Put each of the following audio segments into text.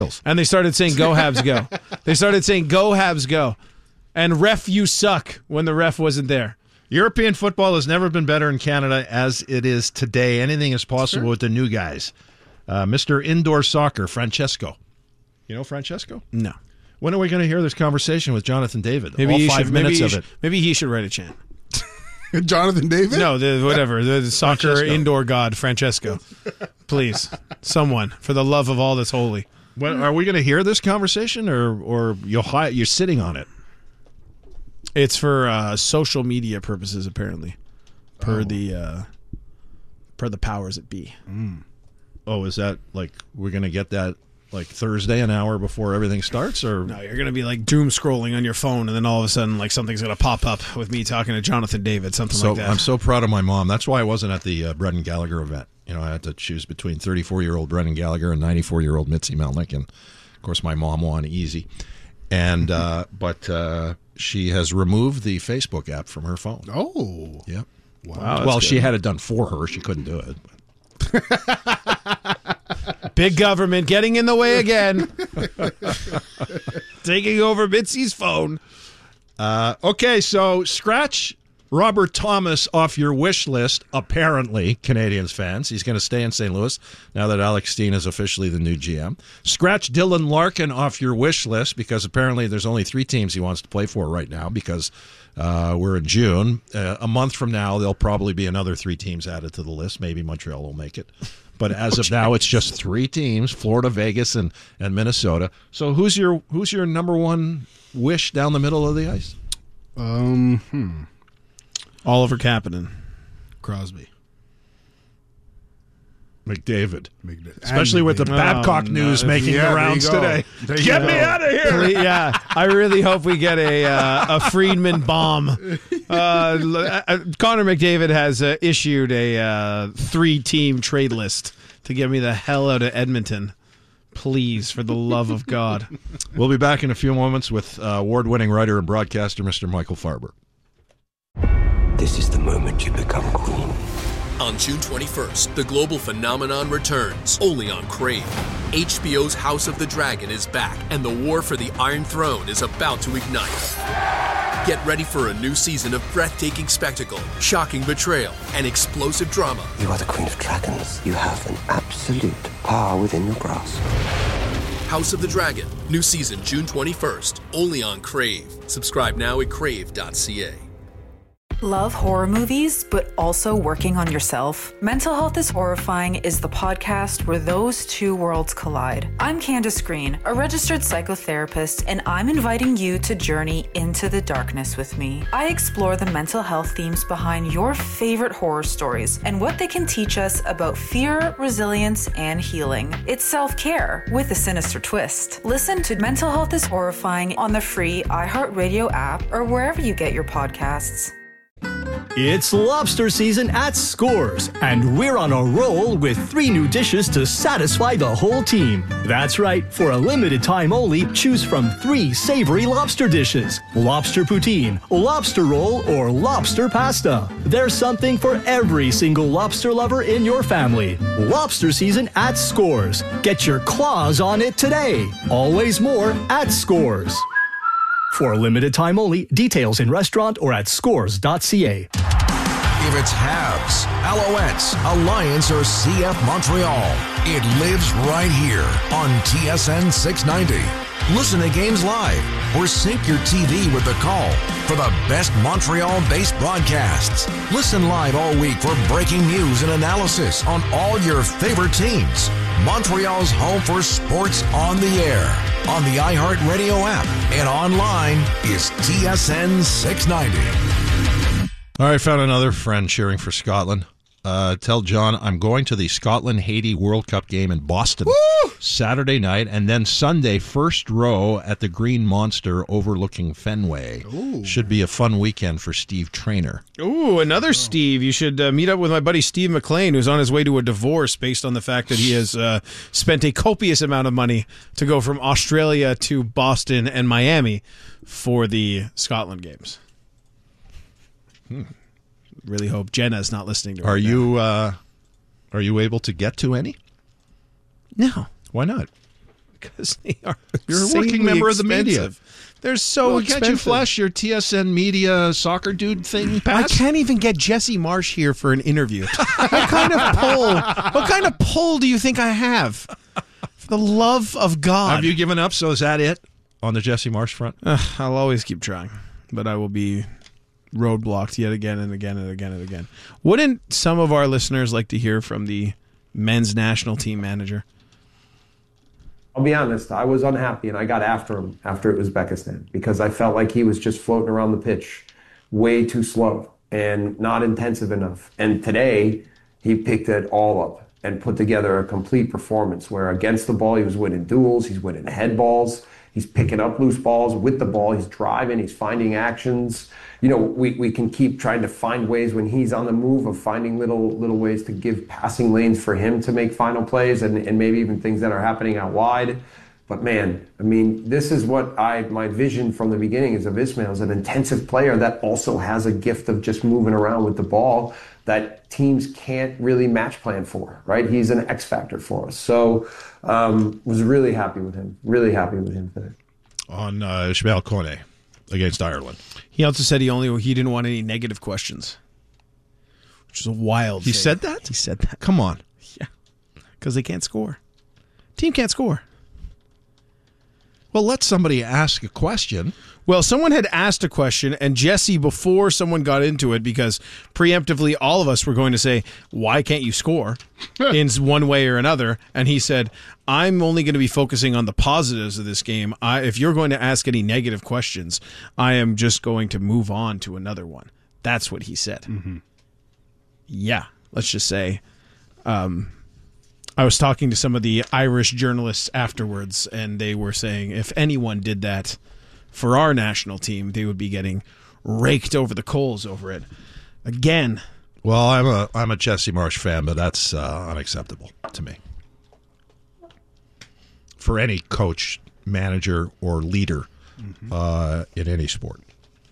And they started saying, go Habs, go. They started saying, go Habs, go. And ref, you suck, when the ref wasn't there. European football has never been better in Canada as it is today. Anything is possible with the new guys. Mr. Indoor Soccer, Francesco. You know Francesco? No. When are we going to hear this conversation with Jonathan David? Maybe All he 5 should, minutes maybe of he it. should, maybe he should write a chant. Jonathan David? No, the soccer Francesco. indoor god, Francesco. Please, someone, for the love of all that's holy. When, are we going to hear this conversation, or you're sitting on it? It's for social media purposes, apparently, per the powers that be. Oh, is that like we're going to get that like Thursday, an hour before everything starts, or No, you're going to be like doom scrolling on your phone, and then all of a sudden, like something's going to pop up with me talking to Jonathan David, something so? like that. I'm so proud of my mom. That's why I wasn't at the Brendan Gallagher event. You know, I had to choose between 34-year-old Brendan Gallagher and 94-year-old Mitzi Melnick, and of course, my mom won easy. And but she has removed the Facebook app from her phone. Oh. Yep. Wow, Well, that's she good. had it done for her. She couldn't do it. Big government getting in the way again. Taking over Mitzi's phone. Okay, so scratch Robert Thomas off your wish list, apparently, Canadians fans. He's going to stay in St. Louis now that Alex Steen is officially the new GM. Scratch Dylan Larkin off your wish list because apparently there's only 3 teams he wants to play for right now because we're in June. A month from now, there'll probably be another 3 teams added to the list. Maybe Montreal will make it. But as of now, it's just 3 teams, Florida, Vegas, and Minnesota. So who's your number one wish down the middle of the ice? Oliver Kapanen. Crosby. McDavid. McDavid. Especially with the Babcock news making the rounds today. Get me out of here! Yeah, I really hope we get a Friedman bomb. Connor McDavid has issued a 3-team trade list to get me the hell out of Edmonton. Please, for the love of God. We'll be back in a few moments with award-winning writer and broadcaster Mr. Michael Farber. This is the moment you become queen. On June 21st, the global phenomenon returns, only on Crave. HBO's House of the Dragon is back, and the war for the Iron Throne is about to ignite. Get ready for a new season of breathtaking spectacle, shocking betrayal, and explosive drama. You are the queen of dragons. You have an absolute power within your grasp. House of the Dragon, new season June 21st, only on Crave. Subscribe now at crave.ca. Love horror movies, but also working on yourself? Mental Health is Horrifying is the podcast where those two worlds collide. I'm Candace Green, a registered psychotherapist, and I'm inviting you to journey into the darkness with me. I explore the mental health themes behind your favorite horror stories and what they can teach us about fear, resilience, and healing. It's self-care with a sinister twist. Listen to Mental Health is Horrifying on the free iHeartRadio app or wherever you get your podcasts. It's lobster season at Scores, and we're on a roll with 3 new dishes to satisfy the whole team. That's right, for a limited time only, choose from 3 savory lobster dishes: lobster poutine, lobster roll, or lobster pasta. There's something for every single lobster lover in your family. Lobster season at Scores. Get your claws on it today. Always more at Scores. For a limited time only, details in restaurant or at scores.ca. If it's Habs, Alouettes, Alliance, or CF Montreal, it lives right here on TSN 690. Listen to games live or sync your TV with the call for the best Montreal-based broadcasts. Listen live all week for breaking news and analysis on all your favorite teams. Montreal's home for sports on the air, on the iHeartRadio app, and online is TSN 690. All right, found another friend cheering for Scotland. Tell John I'm going to the Scotland-Haiti World Cup game in Boston Saturday night, and then Sunday, first row at the Green Monster overlooking Fenway. Ooh. Should be a fun weekend for Steve Traynor. Ooh, another Steve. You should meet up with my buddy Steve McLean, who's on his way to a divorce based on the fact that he has spent a copious amount of money to go from Australia to Boston and Miami for the Scotland games. Really hope Jenna's not listening to it. Are you able to get to any? No. Why not? Because they are You're a working insanely member of the media. expensive. They're so expensive. Can't you flash your TSN Media soccer dude thing I pass? can't even get Jesse Marsh here for an interview. What kind of pull do you think I have? For the love of God. Have you given up? So is that it on the Jesse Marsh front? I'll always keep trying, but I will be roadblocked yet again and again and again and again. Wouldn't some of our listeners like to hear from the men's national team manager? I'll be honest, I was unhappy and I got after him after Uzbekistan because I felt like he was just floating around the pitch way too slow and not intensive enough. And today, he picked it all up and put together a complete performance where against the ball, he was winning duels, he's winning head balls, he's picking up loose balls with the ball, he's driving, he's finding actions. You know, we can keep trying to find ways when he's on the move of finding little ways to give passing lanes for him to make final plays and maybe even things that are happening out wide. But man, I mean, this is what my vision from the beginning is of Ismail as an intensive player that also has a gift of just moving around with the ball that teams can't really match plan for, right? He's an X factor for us. So was really happy with him today. On Ismail Kone against Ireland. He also said he didn't want any negative questions, which is a wild He thing. said that? He said that. Come on. Yeah, because they can't score. Team can't score. Well, let somebody ask a question. Well, someone had asked a question, and Jesse, before someone got into it, because preemptively all of us were going to say, why can't you score in one way or another? And he said, I'm only going to be focusing on the positives of this game. If you're going to ask any negative questions, I am just going to move on to another one. That's what he said. Mm-hmm. Yeah, let's just say I was talking to some of the Irish journalists afterwards, and they were saying if anyone did that for our national team, they would be getting raked over the coals over it. Again. Well, I'm a Jesse Marsh fan, but that's unacceptable to me. For any coach, manager, or leader in any sport.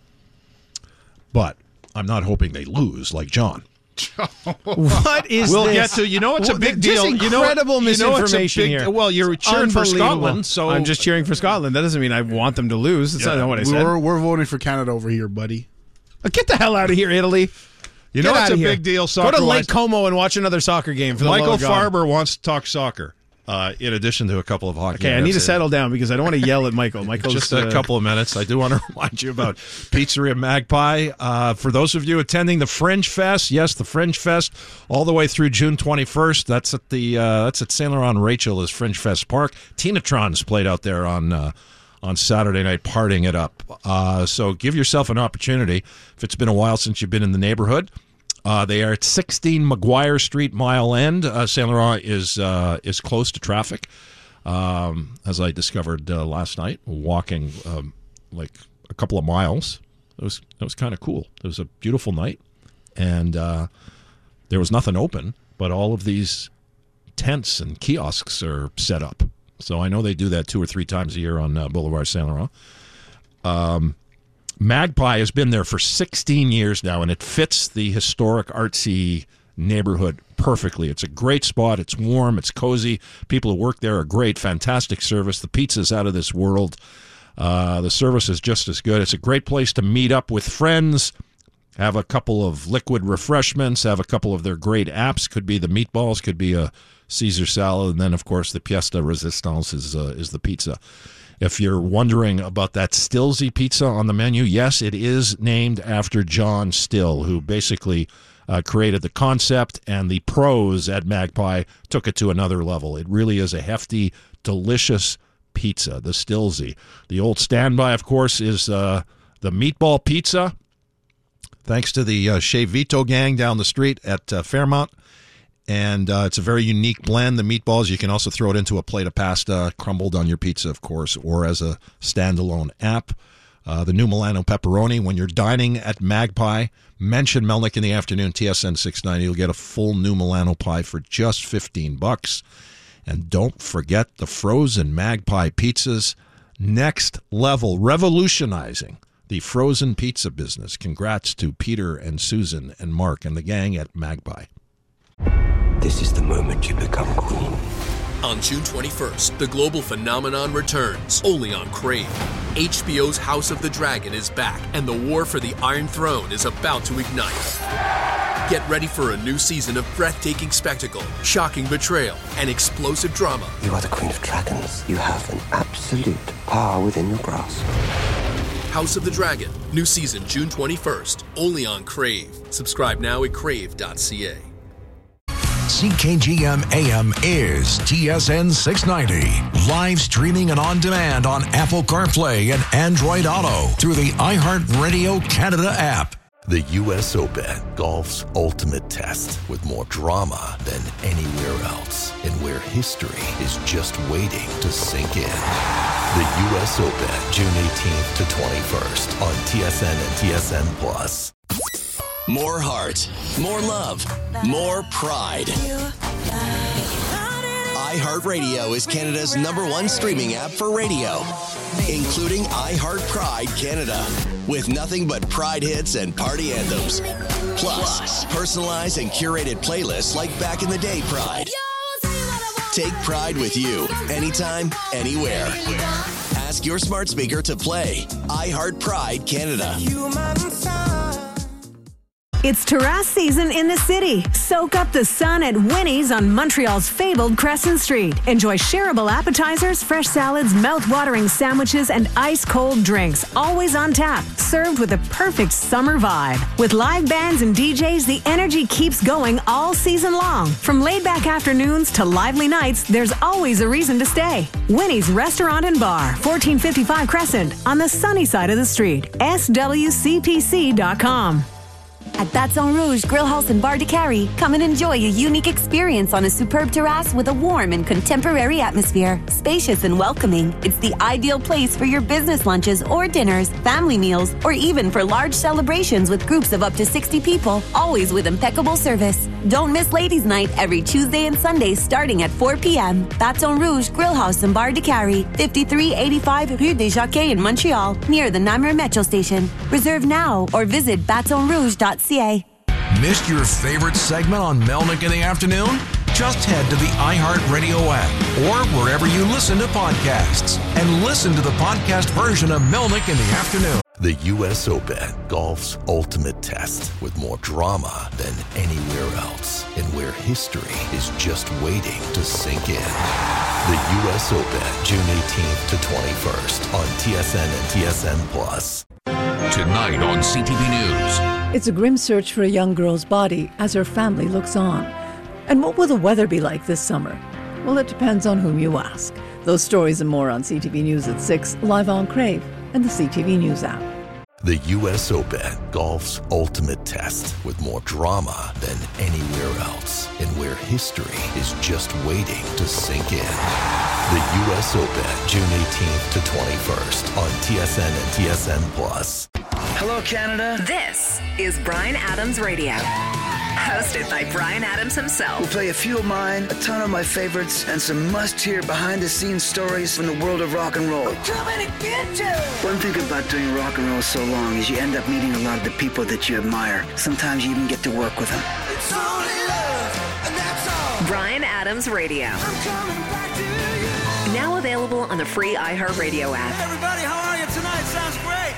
But I'm not hoping they lose like John. What is we'll this? get to, it's a big deal. Incredible misinformation here. Well, you're cheering for Scotland, so I'm just cheering for Scotland. That doesn't mean I want them to lose. That's not what I said. We're voting for Canada over here, buddy. Get the hell out of here, Italy. It's a big deal. Go to Lake Como and watch another soccer game. For the Michael love of God. Farber wants to talk soccer. In addition to a couple of hockey. Okay, I need to settle down because I don't want to yell at Michael. Michael's just a couple of minutes. I do want to remind you about Pizzeria Magpie. For those of you attending the Fringe Fest, yes, the Fringe Fest, all the way through June 21st. That's at that's at Saint Laurent Rachel is Fringe Fest Park. Tinatron's played out there on Saturday night, partying it up. So give yourself an opportunity. If it's been a while since you've been in the neighborhood. They are at 16 McGuire Street, Mile End. Saint Laurent is close to traffic, as I discovered last night, walking like a couple of miles. That was kind of cool. It was a beautiful night, and there was nothing open, but all of these tents and kiosks are set up. So I know they do that 2 or 3 times a year on Boulevard Saint Laurent. Magpie has been there for 16 years now, and it fits the historic artsy neighborhood perfectly. It's a great spot. It's warm. It's cozy. People who work there are great. Fantastic service. The pizza's out of this world. The service is just as good. It's a great place to meet up with friends, have a couple of liquid refreshments, have a couple of their great apps. Could be the meatballs, could be a Caesar salad, and then, of course, the pièce de résistance is the pizza. If you're wondering about that Stillsy pizza on the menu, yes, it is named after John Still, who basically created the concept, and the pros at Magpie took it to another level. It really is a hefty, delicious pizza, the Stillsy. The old standby, of course, is the meatball pizza, thanks to the Chez Vito gang down the street at Fairmount. And it's a very unique blend. The meatballs, you can also throw it into a plate of pasta, crumbled on your pizza, of course, or as a standalone app. The new Milano pepperoni. When you're dining at Magpie, mention Melnick in the Afternoon, TSN 690. You'll get a full new Milano pie for just $15. And don't forget the frozen Magpie pizzas. Next level, revolutionizing the frozen pizza business. Congrats to Peter and Susan and Mark and the gang at Magpie. This is the moment you become queen. On June 21st, the global phenomenon returns, only on Crave. HBO's House of the Dragon is back, and the war for the Iron Throne is about to ignite. Get ready for a new season of breathtaking spectacle, shocking betrayal, and explosive drama. You are the Queen of Dragons. You have an absolute power within your grasp. House of the Dragon, new season June 21st, only on Crave. Subscribe now at crave.ca. CKGM AM is TSN 690. Live streaming and on demand on Apple CarPlay and Android Auto through the iHeartRadio Canada app. The U.S. Open, golf's ultimate test, with more drama than anywhere else, and where history is just waiting to sink in. The U.S. Open, June 18th to 21st on TSN and TSN Plus. More heart, more love, more pride. iHeartRadio is Canada's #1 streaming app for radio, including iHeart Pride Canada, with nothing but Pride hits and party anthems. Plus, personalized and curated playlists like Back in the Day Pride. Take Pride with you, anytime, anywhere. Ask your smart speaker to play iHeart Pride Canada. It's terrace season in the city. Soak up the sun at Winnie's on Montreal's fabled Crescent Street. Enjoy shareable appetizers, fresh salads, mouth-watering sandwiches, and ice-cold drinks, always on tap, served with a perfect summer vibe. With live bands and DJs, the energy keeps going all season long. From laid-back afternoons to lively nights, there's always a reason to stay. Winnie's Restaurant and Bar, 1455 Crescent, on the sunny side of the street. SWCPC.com. At Baton Rouge Grill House and Bar de Carrie, come and enjoy a unique experience on a superb terrace with a warm and contemporary atmosphere. Spacious and welcoming, it's the ideal place for your business lunches or dinners, family meals, or even for large celebrations with groups of up to 60 people, always with impeccable service. Don't miss Ladies' Night every Tuesday and Sunday starting at 4 p.m. Baton Rouge Grill House and Bar de Carrie, 5385 Rue des Jockeys in Montreal, near the Namur Metro Station. Reserve now or visit batonrouge.ca. Missed your favorite segment on Melnick in the afternoon? Just head to the iHeartRadio app or wherever you listen to podcasts and listen to the podcast version of Melnick in the afternoon. The U.S. Open, golf's ultimate test, with more drama than anywhere else, and where history is just waiting to sink in. The U.S. Open, June 18th to 21st on TSN and TSN Plus. Tonight on CTV News. It's a grim search for a young girl's body as her family looks on. And what will the weather be like this summer? Well, it depends on whom you ask. Those stories and more on CTV News at 6, live on Crave and the CTV News app. The U.S. Open, golf's ultimate test, with more drama than anywhere else, and where history is just waiting to sink in. The U.S. Open, June 18th to 21st on TSN and TSN Plus. Hello, Canada. This is Bryan Adams Radio. Hosted by Bryan Adams himself. We'll play a few of mine, a ton of my favorites, and some must-hear behind-the-scenes stories from the world of rock and roll. One thing about doing rock and roll so long is you end up meeting a lot of the people that you admire. Sometimes you even get to work with them. It's only love, and that's all. Bryan Adams Radio. I'm coming back to you. Now available on the free iHeartRadio app. Hey everybody, how are you tonight? Sounds great.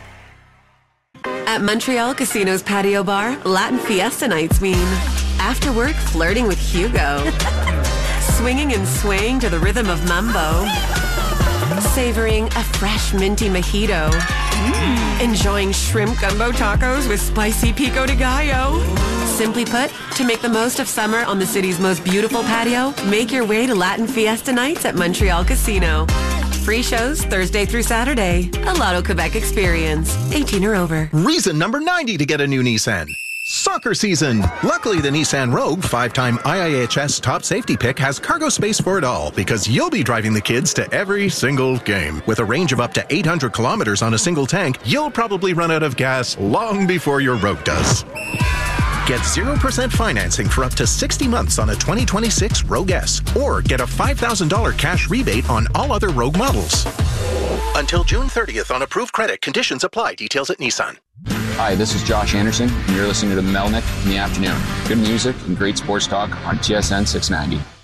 At Montreal Casino's patio bar, Latin Fiesta nights mean after work flirting with Hugo, swinging and swaying to the rhythm of mambo, savoring a fresh minty mojito, enjoying shrimp gumbo tacos with spicy pico de gallo. Simply put, to make the most of summer on the city's most beautiful patio, make your way to Latin Fiesta nights at Montreal Casino. Free shows Thursday through Saturday. A Lotto Quebec experience. 18 or over. Reason number 90 to get a new Nissan. Soccer season. Luckily, the Nissan Rogue, 5-time IIHS top safety pick, has cargo space for it all, because you'll be driving the kids to every single game. With a range of up to 800 kilometers on a single tank, you'll probably run out of gas long before your Rogue does. Get 0% financing for up to 60 months on a 2026 Rogue S, or get a $5,000 cash rebate on all other Rogue models. Until June 30th on approved credit. Conditions apply. Details at Nissan. Hi, this is Josh Anderson, and you're listening to Melnick in the afternoon. Good music and great sports talk on TSN 690.